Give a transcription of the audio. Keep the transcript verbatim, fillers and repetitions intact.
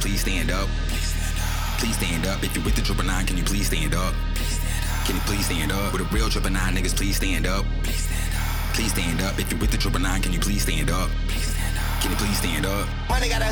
please stand up? Please stand up. If you're with the triple nine, can you please stand up? Can you please stand up? With a real triple nine niggas, please stand up. Please stand up. If you're with the triple nine, can you please stand up? Can you please stand up? Money got a